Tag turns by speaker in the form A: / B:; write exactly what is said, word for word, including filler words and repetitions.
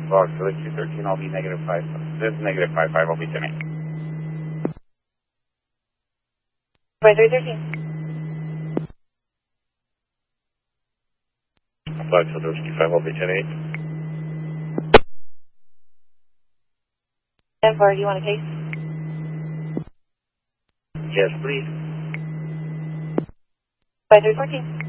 A: Fox, so two thirteen, I'll be negative five. This is negative five five, I'll be ten eight.
B: By three thirteen.
A: Flight Philadelphia five, I'll be ten eight.
B: ten four, do you want a case?
A: Yes, please.
B: By three fourteen.